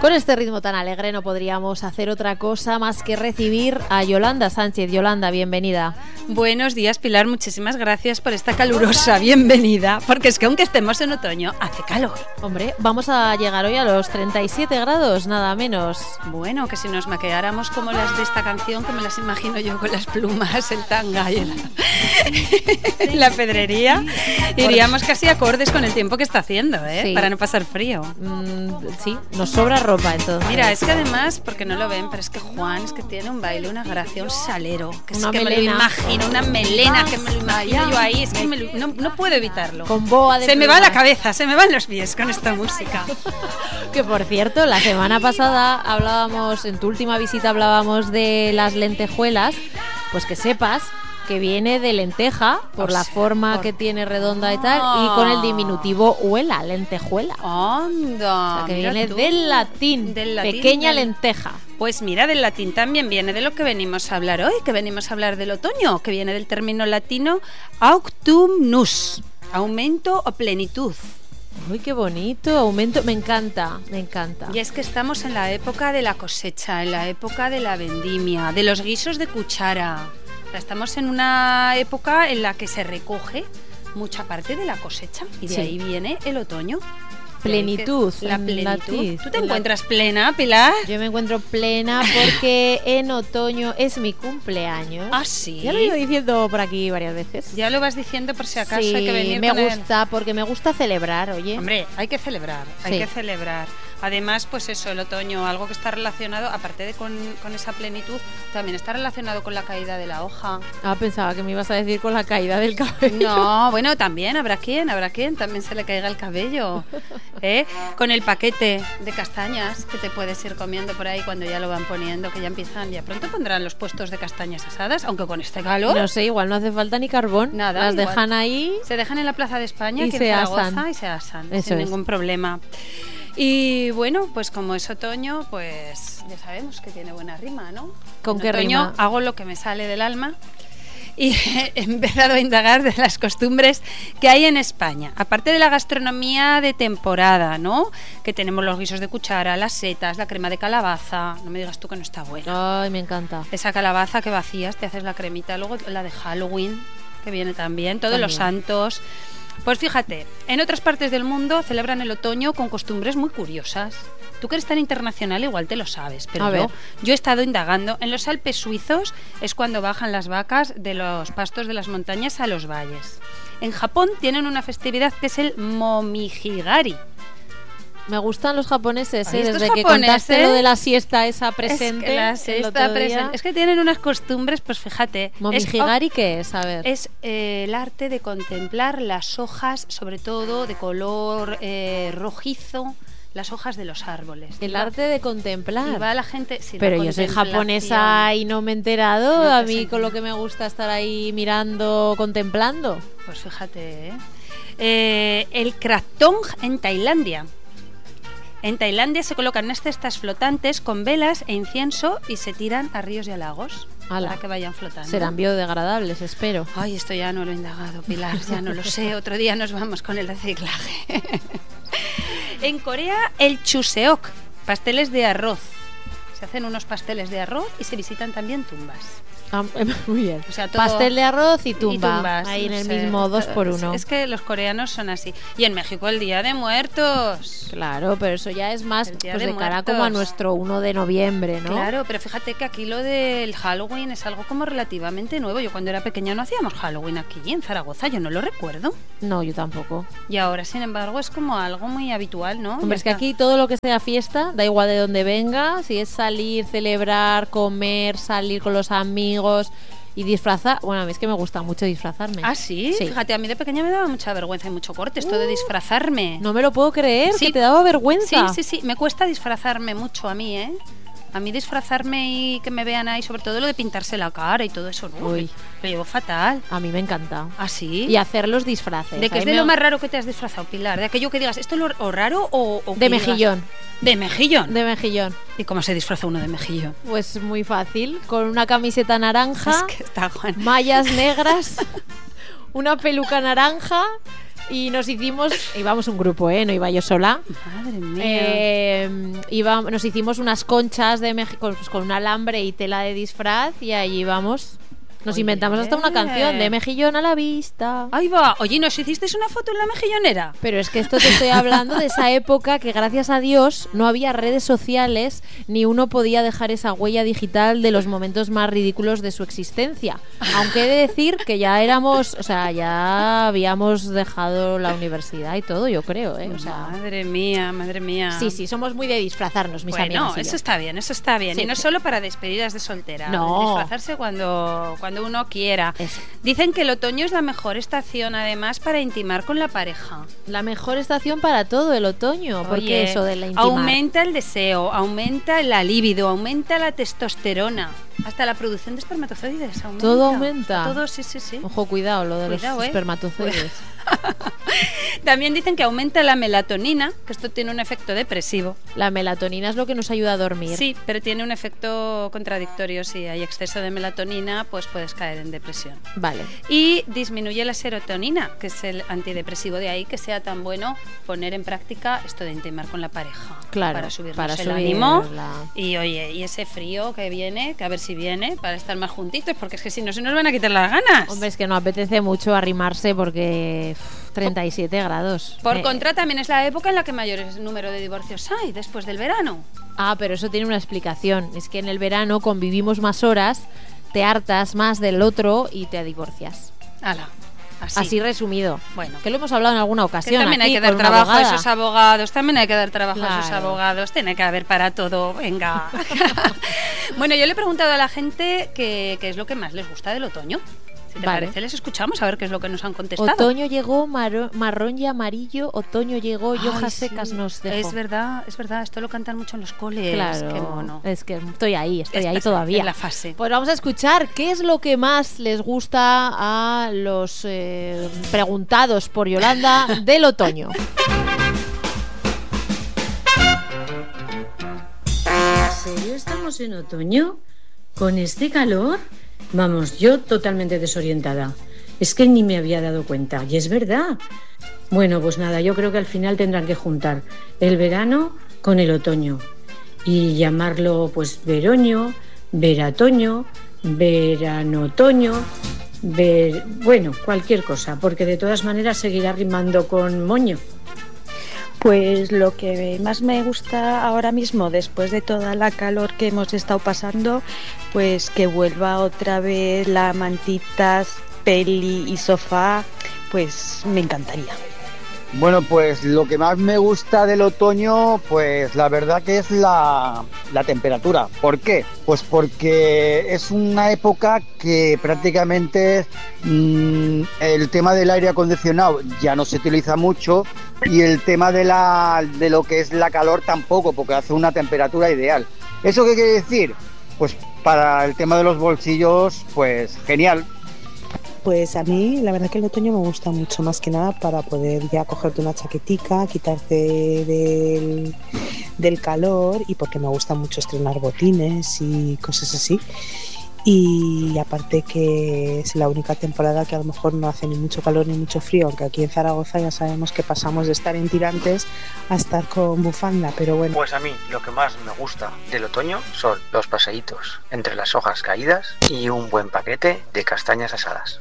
Con este ritmo tan alegre no podríamos hacer otra cosa más que recibir a Yolanda Sánchez. Yolanda, bienvenida. Buenos días, Pilar, muchísimas gracias por esta calurosa bienvenida, porque es que aunque estemos en otoño, hace calor. Hombre, vamos a llegar hoy a los 37 grados, nada menos. Bueno, que si nos maquilláramos como las de esta canción, que me las imagino yo con las plumas, el tanga y la pedrería, iríamos casi acordes con el tiempo que está haciendo, Sí. Para no pasar frío. Sí, nos sobra ropa entonces. Mira, es que además, porque no lo ven, pero es que Juan es que tiene un baile, una gracia, un salero, que Una es que melena. me lo imagino, una melena, que me lo imagino yo ahí, es que no puedo evitarlo. Con boa de Se me va la plumas. cabeza, se me van los pies con esta música. Que por cierto, la semana pasada hablábamos, en tu última visita hablábamos de las lentejuelas, pues que sepas que viene de lenteja por la forma que tiene redonda y tal, y con el diminutivo huela, lentejuela. ¡Anda! O sea, que mira viene tú. del latín, pequeña lenteja. Pues mira, del latín también viene de lo que venimos a hablar hoy, que venimos a hablar del otoño, que viene del término latino autumnus, aumento o plenitud. Uy, qué bonito, aumento, me encanta, me encanta. Y es que estamos en la época de la cosecha, en la época de la vendimia, de los guisos de cuchara. O sea, estamos en una época en la que se recoge mucha parte de la cosecha y de Sí. ahí viene el otoño. Plenitud, La en plenitud. latín. ¿Tú te encuentras plena, Pilar? Yo me encuentro plena porque en otoño es mi cumpleaños. Ah, sí. Ya lo he ido diciendo por aquí varias veces. Ya lo vas diciendo por si acaso Sí, hay que venir me con él. gusta, porque me gusta celebrar, oye. Hombre, hay que celebrar, hay Sí. que celebrar. Además, pues eso, el otoño, algo que está relacionado, aparte de con esa plenitud, también está relacionado con la caída de la hoja. Ah, pensaba que me ibas a decir con la caída del cabello. No, bueno, también habrá quien también se le caiga el cabello. Con el paquete de castañas que te puedes ir comiendo por ahí cuando ya lo van poniendo, que ya empiezan, ya pronto pondrán los puestos de castañas asadas, aunque con este calor. No sé, igual no hace falta ni carbón. Nada, Las igual. dejan ahí. Se dejan en la Plaza de España, Y aquí se en Zaragoza, asan. y se asan, Eso sin es. ningún problema. Y bueno, pues como es otoño, pues ya sabemos que tiene buena rima, ¿no? ¿Con En qué otoño rima? hago lo que me sale del alma y he empezado a indagar de las costumbres que hay en España. Aparte de la gastronomía de temporada, ¿no? Que tenemos los guisos de cuchara, las setas, la crema de calabaza. No me digas tú que no está buena. Ay, me encanta. Esa calabaza que vacías, te haces la cremita, luego la de Halloween, que viene también, todos los También. santos. Pues fíjate, en otras partes del mundo celebran el otoño con costumbres muy curiosas. Tú que eres tan internacional igual te lo sabes, pero A ver. yo he estado indagando. En los Alpes suizos es cuando bajan las vacas de los pastos de las montañas a los valles. En Japón tienen una festividad que es el Momijigari. Me gustan los japoneses, Ay, estos desde que japoneses, contaste lo de la siesta esa presente. Es que la el siesta otro día. presente. Es que tienen unas costumbres, pues fíjate. ¿Momijigari qué es? A ver. Es el arte de contemplar las hojas, sobre todo de color rojizo, las hojas de los árboles. El Y va- arte de contemplar. Y va la gente... sí, la Pero yo soy contemplación. japonesa y no me he enterado. No A te mí sé. con lo que me gusta estar ahí mirando, contemplando. Pues fíjate, el krathong en Tailandia. En Tailandia se colocan unas cestas flotantes con velas e incienso y se tiran a ríos y a lagos Ala. para que vayan flotando. Serán biodegradables, espero. Ay, esto ya no lo he indagado, Pilar, ya no lo sé. Otro día nos vamos con el reciclaje. En Corea, el chuseok, pasteles de arroz. Se hacen unos pasteles de arroz y se visitan también tumbas. Ah, muy bien. O sea, todo- Pastel de arroz y Y tumba. tumbas, Ahí en no el sé. mismo 2x1. Es que los coreanos son así. Y en México el Día de Muertos. Claro, pero eso ya es más El Día pues, de de cara Muertos. como a nuestro 1 de noviembre, ¿no? Claro, pero fíjate que aquí lo del Halloween es algo como relativamente nuevo. Yo cuando era pequeña no hacíamos Halloween aquí en Zaragoza, yo no lo recuerdo. No, yo tampoco. Y ahora, sin embargo, es como algo muy habitual, ¿no? Hombre, Ya es que está. aquí todo lo que sea fiesta, da igual de dónde venga, si es salir, celebrar, comer, salir con los amigos y disfrazar. Bueno, a mí es que me gusta mucho disfrazarme. ¿Ah, sí? Sí. Fíjate, a mí de pequeña me daba mucha vergüenza y mucho corte esto de disfrazarme. No me lo puedo creer, Sí. que te daba vergüenza. Sí, sí, sí, me cuesta disfrazarme mucho a mí, ¿eh? A mí disfrazarme y que me vean ahí, sobre todo lo de pintarse la cara y todo eso, ¿no? Uy. Lo llevo fatal. A mí me encanta. ¿Ah, sí? Y hacer los disfraces. ¿De qué A es mí de me- lo más raro que te has disfrazado, Pilar? De aquello que digas, ¿esto es lo o raro o De que digas- mejillón. ¿De mejillón? De mejillón. ¿Y cómo se disfraza uno de mejillón? Pues muy fácil, con una camiseta naranja, Es que está Juan. mallas negras, una peluca naranja Y nos íbamos un grupo, no iba yo sola. Madre mía. Nos hicimos unas conchas de México con un alambre y tela de disfraz y allí vamos. Nos inventamos hasta una canción de Mejillón a la vista. Ahí va. Oye, ¿nos hicisteis una foto en la mejillonera? Pero es que esto te estoy hablando de esa época que gracias a Dios no había redes sociales ni uno podía dejar esa huella digital de los momentos más ridículos de su existencia. Aunque he de decir que ya ya habíamos dejado la universidad y todo, yo creo, O sea, madre mía. Sí, somos muy de disfrazarnos, mis amigas. Bueno, eso está bien. Sí. Y no solo para despedidas de soltera. No. Disfrazarse cuando uno quiera. Eso. Dicen que el otoño es la mejor estación, además, para intimar con la pareja. La mejor estación para todo, el otoño. Porque eso de la intimar. Aumenta el deseo, aumenta la libido, aumenta la testosterona. Hasta la producción de espermatozoides aumenta. Todo aumenta. Todo, sí. Ojo, cuidado, lo de los espermatozoides. También dicen que aumenta la melatonina, que esto tiene un efecto depresivo. La melatonina es lo que nos ayuda a dormir. Sí, pero tiene un efecto contradictorio. Si hay exceso de melatonina, pues puedes caer en depresión. Vale. Y disminuye la serotonina, que es el antidepresivo. De ahí que sea tan bueno poner en práctica esto de intimar con la pareja. Claro, para subirnos el ánimo. Y oye, y ese frío que viene, que a ver si viene, para estar más juntitos, porque es que si no se nos van a quitar las ganas. Hombre, es que no apetece mucho arrimarse porque 37 grados. Por contra, también es la época en la que mayor número de divorcios hay, después del verano. Ah, pero eso tiene una explicación. Es que en el verano convivimos más horas, te hartas más del otro y te divorcias. Ala. Así resumido. Bueno, que lo hemos hablado en alguna ocasión. Que también aquí, hay que dar trabajo a esos abogados. También hay que dar trabajo a esos abogados. Tiene que haber para todo. Venga. Bueno, yo le he preguntado a la gente qué es lo que más les gusta del otoño. Si te parece, les escuchamos a ver qué es lo que nos han contestado. Otoño llegó, marrón y amarillo. Otoño llegó, hojas secas nos dejó. Es verdad. Esto lo cantan mucho en los coles. Claro, qué mono. Es que estoy ahí todavía. En la fase. Pues vamos a escuchar qué es lo que más les gusta a los preguntados por Yolanda del otoño. ¿En serio estamos en otoño? ¿Con este calor? Vamos, yo totalmente desorientada. Es que ni me había dado cuenta. Y es verdad. Bueno, pues nada, yo creo que al final tendrán que juntar el verano con el otoño. Y llamarlo pues veroño, veratoño, veranotoño, bueno, cualquier cosa. Porque de todas maneras seguirá rimando con moño. Pues lo que más me gusta ahora mismo, después de toda la calor que hemos estado pasando, pues que vuelva otra vez la mantitas, peli y sofá, pues me encantaría. Bueno, pues lo que más me gusta del otoño, pues la verdad que es la temperatura. ¿Por qué? Pues porque es una época que prácticamente el tema del aire acondicionado ya no se utiliza mucho y el tema de lo que es la calor tampoco, porque hace una temperatura ideal. ¿Eso qué quiere decir? Pues para el tema de los bolsillos, pues genial. Pues a mí la verdad que el otoño me gusta mucho, más que nada para poder ya cogerte una chaquetica, quitarte del calor y porque me gusta mucho estrenar botines y cosas así. Y aparte que es la única temporada que a lo mejor no hace ni mucho calor ni mucho frío, aunque aquí en Zaragoza ya sabemos que pasamos de estar en tirantes a estar con bufanda, pero bueno. Pues a mí lo que más me gusta del otoño son los paseitos entre las hojas caídas y un buen paquete de castañas asadas.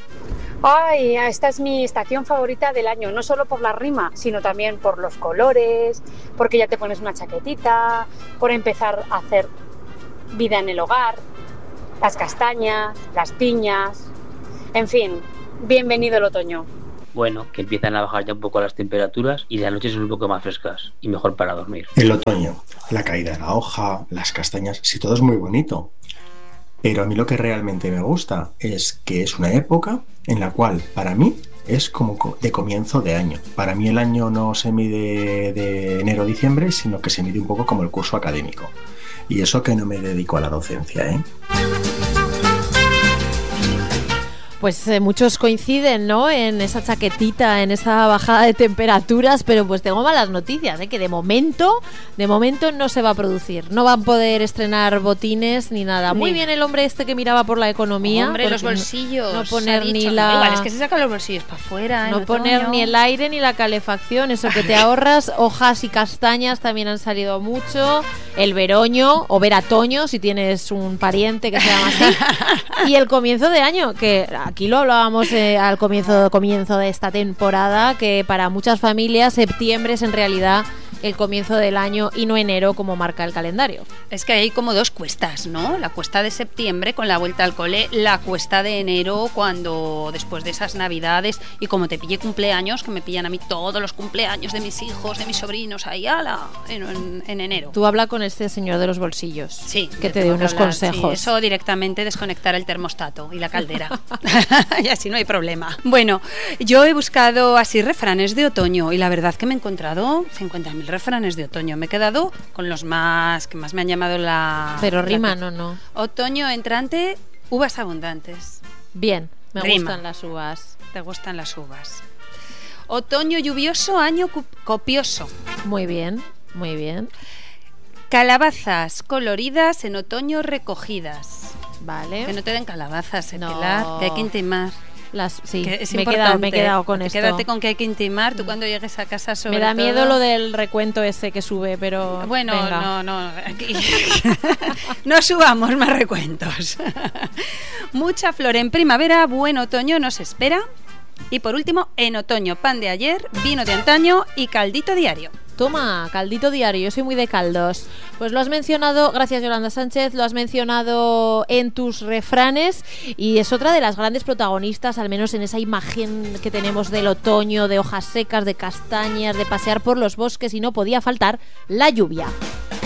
Ay, esta es mi estación favorita del año, no solo por la rima, sino también por los colores, porque ya te pones una chaquetita, por empezar a hacer vida en el hogar, las castañas, las piñas, en fin, bienvenido el otoño. Bueno, que empiezan a bajar ya un poco las temperaturas y las noches son un poco más frescas y mejor para dormir. El otoño, la caída de la hoja, las castañas, sí, todo es muy bonito. Pero a mí lo que realmente me gusta es que es una época en la cual, para mí, es como de comienzo de año. Para mí el año no se mide de enero a diciembre, sino que se mide un poco como el curso académico. Y eso que no me dedico a la docencia, ¿eh? Pues muchos coinciden, ¿no? En esa chaquetita, en esa bajada de temperaturas, pero pues tengo malas noticias, ¿eh? Que de momento no se va a producir. No van a poder estrenar botines ni nada. Muy bien el hombre este que miraba por la economía. Hombre, los bolsillos. No poner ha dicho, ni la... Igual, es que se sacan los bolsillos para afuera. No poner ni el aire ni la calefacción, eso que te ahorras. Hojas y castañas también han salido mucho. El veroño o veratoño, si tienes un pariente que se llama así. Y el comienzo de año, que aquí lo hablábamos al comienzo de esta temporada, que para muchas familias septiembre es en realidad el comienzo del año y no enero como marca el calendario. Es que hay como dos cuestas, ¿no? La cuesta de septiembre con la vuelta al cole, la cuesta de enero cuando después de esas navidades, y como te pille cumpleaños, que me pillan a mí todos los cumpleaños de mis hijos, de mis sobrinos, ahí en enero. Tú habla con este señor de los bolsillos, sí, que te dé unos consejos. Sí, eso directamente desconectar el termostato y la caldera y así no hay problema. Bueno, yo he buscado así refranes de otoño y la verdad que me he encontrado 50.000 refranes de otoño. Me he quedado con los que más me han llamado la... Pero rima, no. Otoño entrante, uvas abundantes. Bien, me Rima. gustan las uvas. ¿Te gustan las uvas? Otoño lluvioso, año copioso. Muy bien, muy bien. Calabazas coloridas en otoño recogidas. Vale. Que no te den calabazas, No. Pilar, que hay que intimar. Sí, Que es me importante. he quedado con esto. Quédate con que hay que intimar. Tú cuando llegues a casa sobre Me da todo... miedo lo del recuento ese que sube, pero Bueno, venga. no, aquí no subamos más recuentos. Mucha flor en primavera, buen otoño nos espera. Y por último, en otoño, pan de ayer, vino de antaño y caldito diario. Toma, caldito diario, yo soy muy de caldos. Pues lo has mencionado, gracias Yolanda Sánchez, lo has mencionado en tus refranes y es otra de las grandes protagonistas, al menos en esa imagen que tenemos del otoño, de hojas secas, de castañas, de pasear por los bosques, y no podía faltar la lluvia.